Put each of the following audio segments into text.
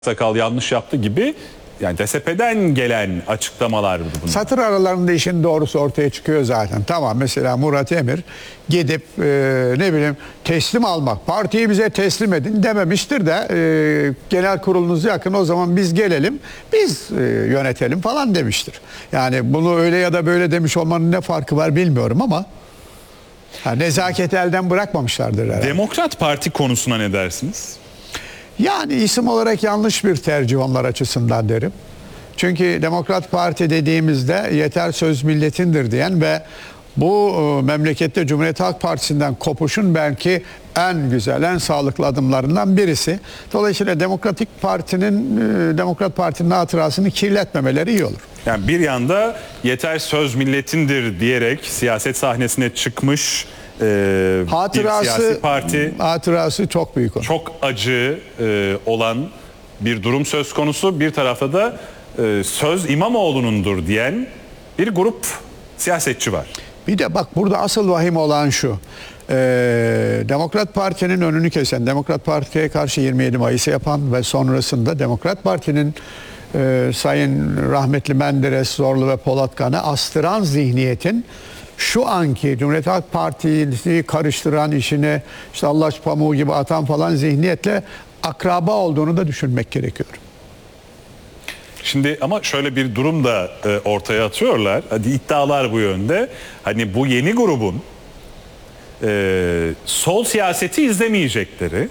Sakal yanlış yaptı gibi, yani DSP'den gelen açıklamalardı bunlar. Satır aralarında işin doğrusu ortaya çıkıyor zaten. Tamam, mesela Murat Emir gidip ne bileyim teslim almak, partiyi bize teslim edin dememiştir de genel kurulunuz yakın, o zaman biz gelelim, biz yönetelim falan demiştir. Yani bunu öyle ya da böyle demiş olmanın ne farkı var bilmiyorum ama nezaketi elden bırakmamışlardır herhalde. Demokrat Parti konusuna ne dersiniz? Yani isim olarak yanlış bir tercih onlar açısından derim. Çünkü Demokrat Parti dediğimizde yeter söz milletindir diyen ve bu memlekette Cumhuriyet Halk Partisi'nden kopuşun belki en güzel, en sağlıklı adımlarından birisi. Dolayısıyla Demokrat Parti'nin hatırasını kirletmemeleri iyi olur. Yani bir yanda yeter söz milletindir diyerek siyaset sahnesine çıkmış bir siyasi parti. Hatırası çok büyük olur. Çok acı olan bir durum söz konusu. Bir tarafta da söz İmamoğlu'nundur diyen bir grup siyasetçi var. Bir de bak, burada asıl vahim olan şu. Demokrat Parti'nin önünü kesen, Demokrat Parti'ye karşı 27 Mayıs'ı yapan ve sonrasında Demokrat Parti'nin Sayın rahmetli Menderes, Zorlu ve Polatkan'ı astıran zihniyetin şu anki Cumhuriyet Halk Partisi'yi karıştıran, işine işte Allah pamuğu gibi atan falan zihniyetle akraba olduğunu da düşünmek gerekiyor. Şimdi ama şöyle bir durum da ortaya atıyorlar. Hadi iddialar bu yönde. Hani bu yeni grubun sol siyaseti izlemeyecekleri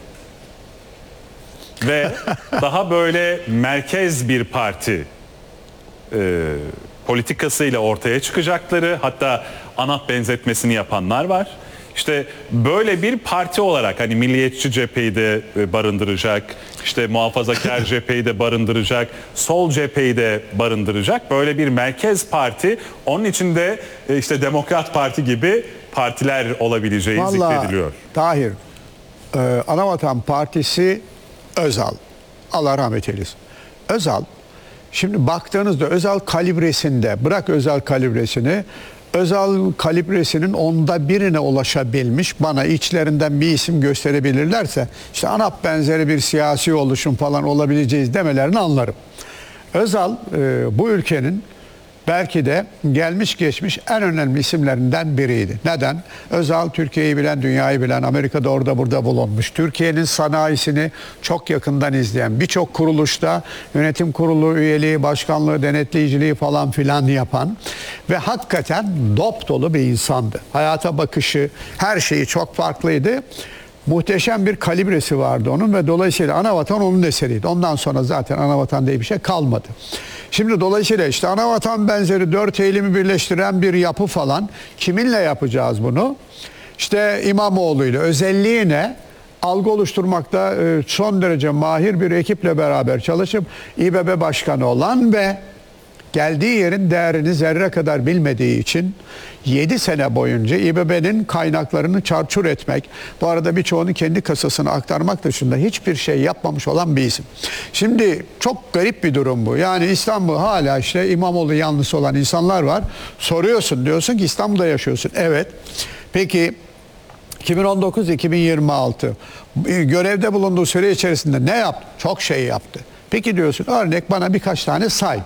ve daha böyle merkez bir parti politikasıyla ortaya çıkacakları, hatta ANAP benzetmesini yapanlar var. İşte böyle bir parti olarak hani milliyetçi cepheyi de barındıracak, işte muhafazakar cepheyi de barındıracak, sol cepheyi de barındıracak. Böyle bir merkez parti, onun içinde işte Demokrat Parti gibi partiler olabileceği zikrediliyor. Tahir, Anavatan Partisi Özal, Allah rahmet eylesin. Özal, şimdi baktığınızda Özal kalibresinde, bırak Özal kalibresini, Özal kalibresinin 1/10'ine ulaşabilmiş, bana içlerinden bir isim gösterebilirlerse işte ANAP benzeri bir siyasi oluşum falan olabileceğiz demelerini anlarım. Özal bu ülkenin belki de gelmiş geçmiş en önemli isimlerinden biriydi. Neden? Özal Türkiye'yi bilen, dünyayı bilen, Amerika'da orada burada bulunmuş. Türkiye'nin sanayisini çok yakından izleyen, birçok kuruluşta yönetim kurulu üyeliği, başkanlığı, denetleyiciliği falan filan yapan ve hakikaten dop dolu bir insandı. Hayata bakışı, her şeyi çok farklıydı. Muhteşem bir kalibresi vardı onun ve dolayısıyla Anavatan onun eseriydi. Ondan sonra zaten Anavatan diye bir şey kalmadı. Şimdi dolayısıyla işte Anavatan benzeri 4 eğilimi birleştiren bir yapı falan, kiminle yapacağız bunu? İşte İmamoğlu'yla, özelliği ne? Algı oluşturmakta son derece mahir bir ekiple beraber çalışıp İBB Başkanı olan ve geldiği yerin değerini zerre kadar bilmediği için 7 sene boyunca İBB'nin kaynaklarını çarçur etmek, bu arada birçoğunu kendi kasasına aktarmak dışında hiçbir şey yapmamış olan bir isim. Şimdi çok garip bir durum bu. Yani İstanbul hala işte İmamoğlu yanlısı olan insanlar var. Soruyorsun, diyorsun ki İstanbul'da yaşıyorsun. Evet. Peki 2019-2026 görevde bulunduğu süre içerisinde ne yaptı? Çok şey yaptı. Peki diyorsun, örnek bana birkaç tane say.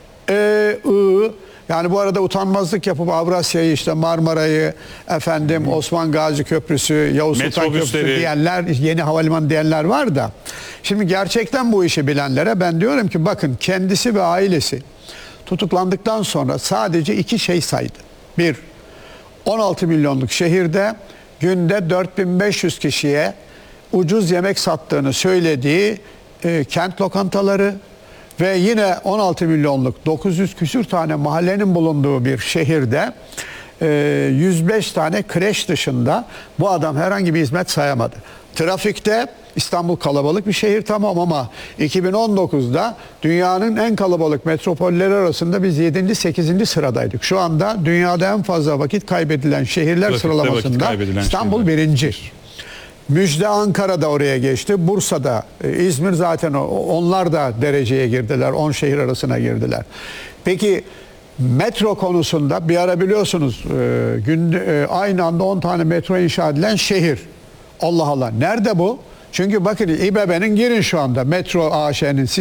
Yani bu arada utanmazlık yapıp Avrasya'yı, işte Marmara'yı, Osman Gazi Köprüsü, Yavuz Sultan Köprüsü diyenler, yeni havalimanı diyenler var da. Şimdi gerçekten bu işi bilenlere ben diyorum ki bakın, kendisi ve ailesi tutuklandıktan sonra sadece 2 şey saydı. Bir, 16 milyonluk şehirde günde 4500 kişiye ucuz yemek sattığını söylediği kent lokantaları ve yine 16 milyonluk 900 küsür tane mahallenin bulunduğu bir şehirde 105 tane kreş dışında bu adam herhangi bir hizmet sayamadı. Trafikte İstanbul kalabalık bir şehir, tamam, ama 2019'da dünyanın en kalabalık metropolleri arasında biz 7. 8. sıradaydık. Şu anda dünyada en fazla vakit kaybedilen şehirler trafikte sıralamasında İstanbul birinci. Müjde Ankara'da oraya geçti. Bursa'da, İzmir zaten onlar da dereceye girdiler. 10 şehir arasına girdiler. Peki metro konusunda bir ara biliyorsunuz aynı anda 10 tane metro inşa edilen şehir. Allah Allah. Nerede bu? Çünkü bakın İBB'nin girin şu anda Metro AŞ'nin